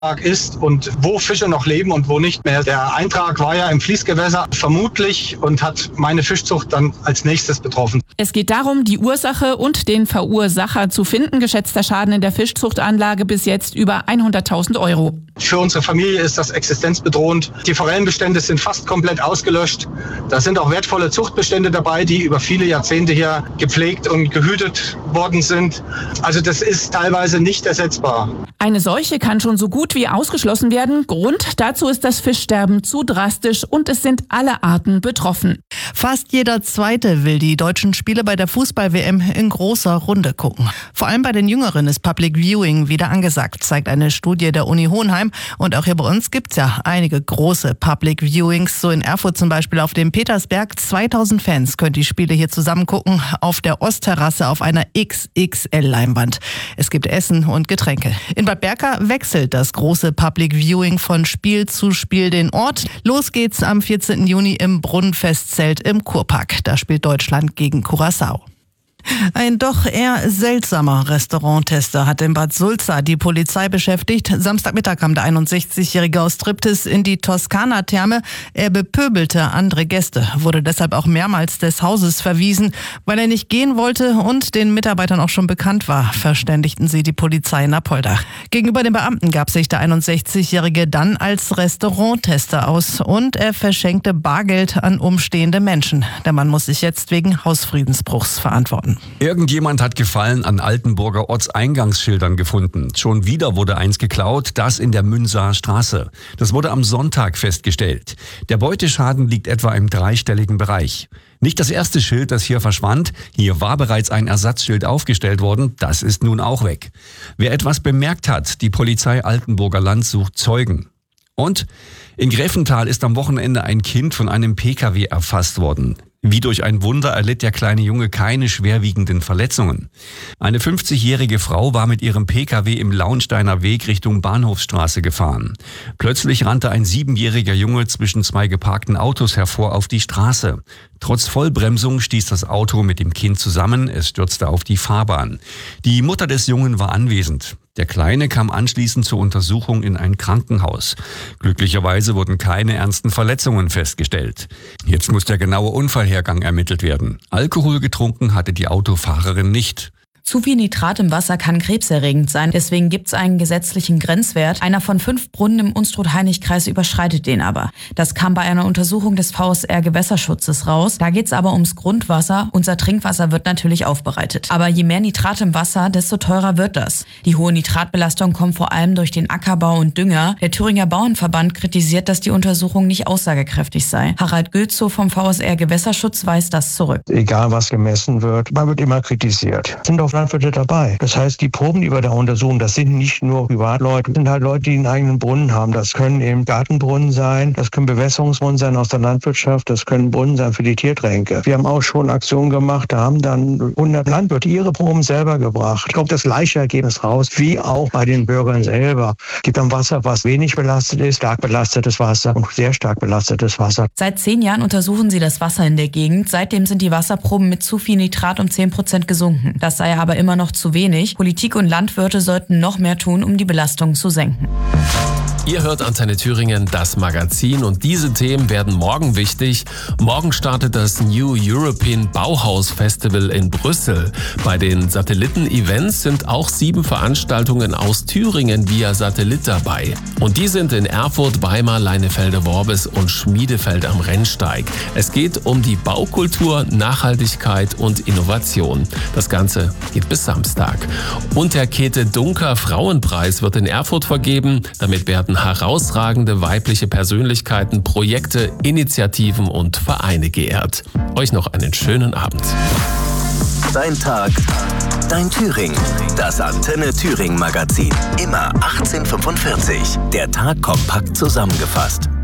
ist und wo Fische noch leben und wo nicht mehr. Der Eintrag war ja im Fließgewässer vermutlich und hat meine Fischzucht dann als nächstes betroffen. Es geht darum, die Ursache und den Verursacher zu finden. Geschätzter Schaden in der Fischzuchtanlage bis jetzt über 100.000 Euro. Für unsere Familie ist das existenzbedrohend. Die Forellenbestände sind fast komplett ausgelöscht. Da sind auch wertvolle Zuchtbestände dabei, die über viele Jahrzehnte hier gepflegt und gehütet worden sind. Also das ist teilweise nicht ersetzbar. Eine Seuche kann schon so gut wie ausgeschlossen werden. Grund dazu ist das Fischsterben zu drastisch und es sind alle Arten betroffen. Fast jeder Zweite will die deutschen Spiele bei der Fußball-WM in großer Runde gucken. Vor allem bei den Jüngeren ist Public Viewing wieder angesagt, zeigt eine Studie der Uni Hohenheim. Und auch hier bei uns gibt's ja einige große Public Viewings. So in Erfurt zum Beispiel auf dem Petersberg. 2000 Fans können die Spiele hier zusammen gucken. Auf der Ostterrasse auf einer XXL-Leinwand. Es gibt Essen und Getränke. In Bad Berka wechselt das große Public Viewing von Spiel zu Spiel den Ort. Los geht's am 14. Juni im Brunnenfestzelt im Kurpark. Da spielt Deutschland gegen Curaçao. Ein doch eher seltsamer Restauranttester hat in Bad Sulza die Polizei beschäftigt. Samstagmittag kam der 61-Jährige aus Triptis in die Toskana-Therme. Er bepöbelte andere Gäste, wurde deshalb auch mehrmals des Hauses verwiesen. Weil er nicht gehen wollte und den Mitarbeitern auch schon bekannt war, verständigten sie die Polizei in Apolda. Gegenüber den Beamten gab sich der 61-Jährige dann als Restauranttester aus und er verschenkte Bargeld an umstehende Menschen. Der Mann muss sich jetzt wegen Hausfriedensbruchs verantworten. Irgendjemand hat Gefallen an Altenburger Ortseingangsschildern gefunden. Schon wieder wurde eins geklaut, das in der Münsaer Straße. Das wurde am Sonntag festgestellt. Der Beuteschaden liegt etwa im dreistelligen Bereich. Nicht das erste Schild, das hier verschwand. Hier war bereits ein Ersatzschild aufgestellt worden. Das ist nun auch weg. Wer etwas bemerkt hat, die Polizei Altenburger Land sucht Zeugen. Und in Gräfenthal ist am Wochenende ein Kind von einem PKW erfasst worden. Wie durch ein Wunder erlitt der kleine Junge keine schwerwiegenden Verletzungen. Eine 50-jährige Frau war mit ihrem PKW im Launsteiner Weg Richtung Bahnhofsstraße gefahren. Plötzlich rannte ein 7-jähriger Junge zwischen zwei geparkten Autos hervor auf die Straße. Trotz Vollbremsung stieß das Auto mit dem Kind zusammen, es stürzte auf die Fahrbahn. Die Mutter des Jungen war anwesend. Der Kleine kam anschließend zur Untersuchung in ein Krankenhaus. Glücklicherweise wurden keine ernsten Verletzungen festgestellt. Jetzt muss der genaue Unfallhergang ermittelt werden. Alkohol getrunken hatte die Autofahrerin nicht. Zu viel Nitrat im Wasser kann krebserregend sein. Deswegen gibt es einen gesetzlichen Grenzwert. Einer von 5 Brunnen im Unstrut-Hainich-Kreis überschreitet den aber. Das kam bei einer Untersuchung des VSR Gewässerschutzes raus. Da geht es aber ums Grundwasser. Unser Trinkwasser wird natürlich aufbereitet. Aber je mehr Nitrat im Wasser, desto teurer wird das. Die hohe Nitratbelastung kommt vor allem durch den Ackerbau und Dünger. Der Thüringer Bauernverband kritisiert, dass die Untersuchung nicht aussagekräftig sei. Harald Gülzow vom VSR Gewässerschutz weist das zurück. Egal was gemessen wird, man wird immer kritisiert. Sind auch Landwirte dabei. Das heißt, die Proben, die wir da untersuchen, das sind nicht nur Privatleute, das sind halt Leute, die einen eigenen Brunnen haben. Das können eben Gartenbrunnen sein, das können Bewässerungsbrunnen sein aus der Landwirtschaft, das können Brunnen sein für die Tiertränke. Wir haben auch schon Aktionen gemacht, da haben dann 100 Landwirte ihre Proben selber gebracht. Ich glaube, das gleiche Ergebnis raus, wie auch bei den Bürgern selber. Es gibt dann Wasser, was wenig belastet ist, stark belastetes Wasser und sehr stark belastetes Wasser. Seit 10 Jahren untersuchen sie das Wasser in der Gegend. Seitdem sind die Wasserproben mit zu viel Nitrat um 10% gesunken. Das sei aber immer noch zu wenig. Politik und Landwirte sollten noch mehr tun, um die Belastung zu senken. Ihr hört Antenne Thüringen, das Magazin, und diese Themen werden morgen wichtig. Morgen startet das New European Bauhaus Festival in Brüssel. Bei den Satelliten-Events sind auch 7 Veranstaltungen aus Thüringen via Satellit dabei. Und die sind in Erfurt, Weimar, Leinefelde-Worbis und Schmiedefeld am Rennsteig. Es geht um die Baukultur, Nachhaltigkeit und Innovation. Das Ganze geht bis Samstag. Und der Käthe Dunker Frauenpreis wird in Erfurt vergeben. Damit werden herausragende weibliche Persönlichkeiten, Projekte, Initiativen und Vereine geehrt. Euch noch einen schönen Abend. Dein Tag, dein Thüringen. Das Antenne Thüringen Magazin. Immer 18:45. Der Tag kompakt zusammengefasst.